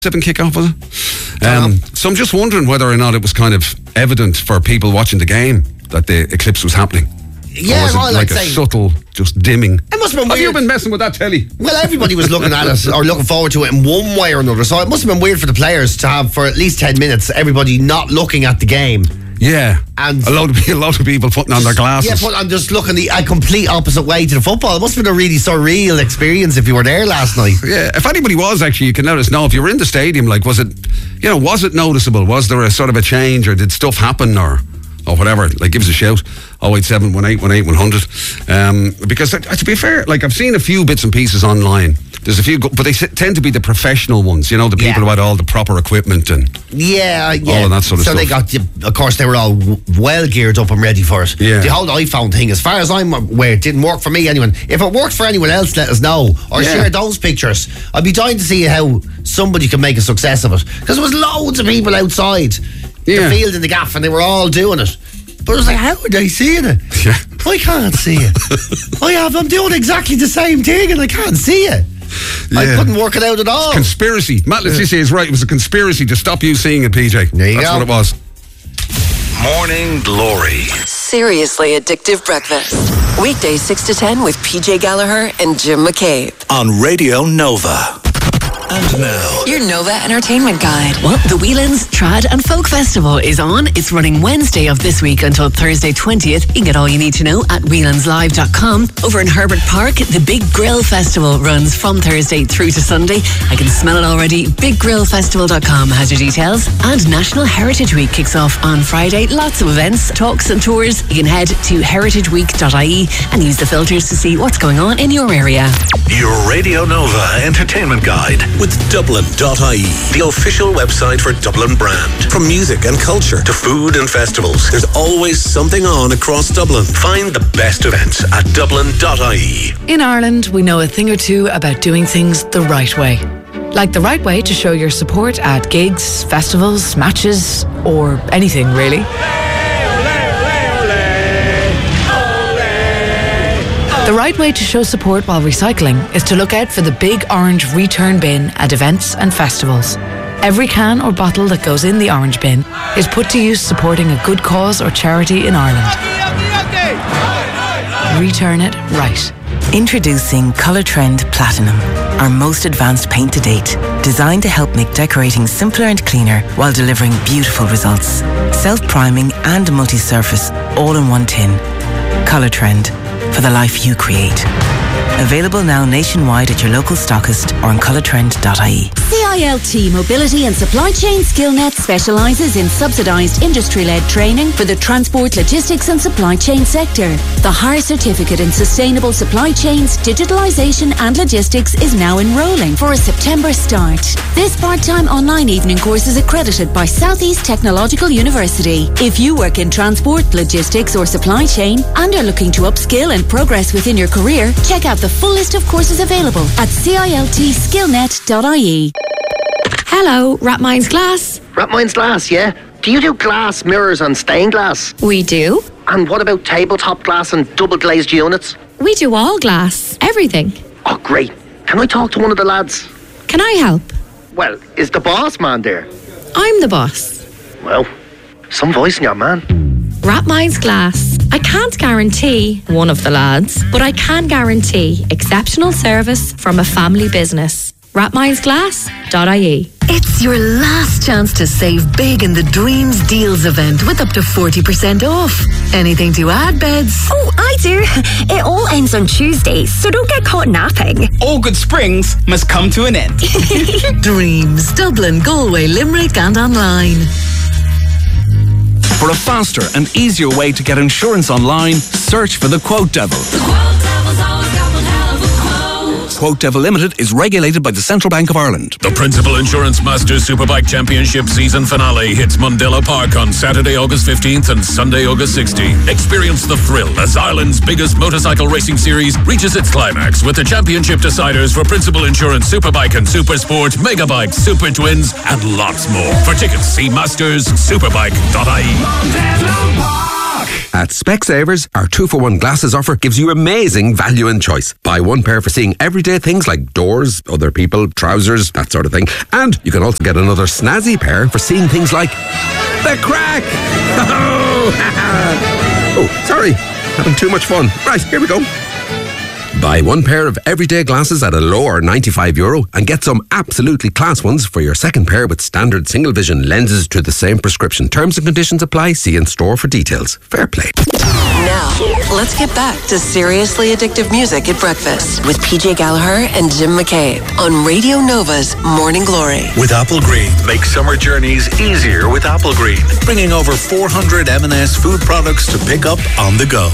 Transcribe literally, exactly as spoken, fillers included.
seven kickoff, was it? Um, so I'm just wondering whether or not it was kind of evident for people watching the game that the eclipse was happening. Yeah, or was it well, like I'd a say, subtle, just dimming? It must have been Have weird. you been messing with that telly? Well, everybody was looking at it or looking forward to it in one way or another. So it must have been weird for the players to have for at least ten minutes everybody not looking at the game. Yeah, And a lot of a lot of people putting on their glasses. Yeah, but I'm just looking the a complete opposite way to the football. It must have been a really surreal experience if you were there last night. Yeah, if anybody was actually, you can let us know. If you were in the stadium, like, was it, you know, was it noticeable? Was there a sort of a change, or did stuff happen, or or whatever? Like, give us a shout. oh eight seven, one eight one eight, one hundred. Um, because, uh, to be fair, like, I've seen a few bits and pieces online. There's a few, go- but they s- tend to be the professional ones, you know, the people Yeah. who had all the proper equipment and Yeah, yeah. all of that sort of so stuff. they got, of course, they were all w- well geared up and ready for it. Yeah. The whole iPhone thing, as far as I'm aware, it didn't work for me. Anyone, if it worked for anyone else, let us know or Yeah. share those pictures. I'd be dying to see how somebody can make a success of it, because there was loads of people outside Yeah. the field in the gaff, and they were all doing it. But it was like, how are they seeing it? Yeah. I can't see it. I have. I'm doing exactly the same thing, and I can't see it. I Yeah. couldn't work it out at all. conspiracy. Matt Letizia is right. It was a conspiracy to stop you seeing it, P J. There you That's go. what it was. Morning Glory. Seriously addictive breakfast. Weekdays six to ten with P J Gallagher and Jim McCabe. On Radio Nova. And now, Your Nova Entertainment Guide. Well, the Whelan's Trad and Folk Festival is on. It's running Wednesday of this week until Thursday twentieth. You can get all you need to know at whelan's live dot com. Over in Herbert Park, the Big Grill Festival runs from Thursday through to Sunday. I can smell it already. big grill festival dot com has your details. And National Heritage Week kicks off on Friday. Lots of events, talks and tours. You can head to heritage week dot I E and use the filters to see what's going on in your area. your Radio Nova Entertainment Guide with Dublin dot I E, the official website for Dublin brand. From music and culture to food and festivals, there's always something on across Dublin. Find the best events at Dublin dot I E. In Ireland, we know a thing or two about doing things the right way. Like the right way to show your support at gigs, festivals, matches, or anything really. The right way to show support while recycling is to look out for the big orange return bin at events and festivals. Every can or bottle that goes in the orange bin is put to use supporting a good cause or charity in Ireland. Return it right. Introducing Colour Trend Platinum, our most advanced paint to date, designed to help make decorating simpler and cleaner while delivering beautiful results. Self-priming and multi-surface, all in one tin. Colour Trend, for the life you create. Available now nationwide at your local stockist or on colour trend dot I E. C I L T Mobility and Supply Chain SkillNet specialises in subsidised industry-led training for the transport, logistics and supply chain sector. The H A R Certificate in Sustainable Supply Chains, Digitalisation and Logistics is now enrolling for a September start. This part-time online evening course is accredited by South East Technological University. If you work in transport, logistics or supply chain and are looking to upskill and progress within your career, check out the full list of courses available at C I L T skillnet dot I E. Hello, Rapminds Glass. Rapminds Glass, yeah? Do you do glass, mirrors and stained glass? We do. And what about tabletop glass and double glazed units? We do all glass. Everything. Oh, great. Can I talk to one of the lads? Can I help? Well, is the boss man there? I'm the boss. Well, some voice in your man. Rapminds Glass. I can't guarantee one of the lads, but I can guarantee exceptional service from a family business. rapminds glass dot I E. It's your last chance to save big in the Dreams Deals event with up to forty percent off. Anything to add, Beds? Oh, I do. It all ends on Tuesday, so don't get caught napping. All good springs must come to an end. Dreams, Dublin, Galway, Limerick and online. For a faster and easier way to get insurance online, search for the Quote Devil. Quote Devil Limited is regulated by the Central Bank of Ireland. The Principal Insurance Masters Superbike Championship season finale hits Mundella Park on Saturday, August fifteenth and Sunday, August sixteenth. Experience the thrill as Ireland's biggest motorcycle racing series reaches its climax with the championship deciders for Principal Insurance Superbike and Supersport, Megabikes, Super Twins, and lots more. For tickets, see masters superbike dot I E. At Specsavers, our two for one glasses offer gives you amazing value and choice. Buy one pair for seeing everyday things like doors, other people, trousers, that sort of thing. And you can also get another snazzy pair for seeing things like the crack. Oh, sorry, having too much fun. Right, here we go. Buy one pair of everyday glasses at a lower ninety-five euro and get some absolutely class ones for your second pair with standard single vision lenses to the same prescription. Terms and conditions apply. See in store for details. Fair play. Now, let's get back to seriously addictive music at breakfast with P J Gallagher and Jim McCabe on Radio Nova's Morning Glory. With Apple Green, make summer journeys easier with Apple Green, bringing over four hundred M and S food products to pick up on the go.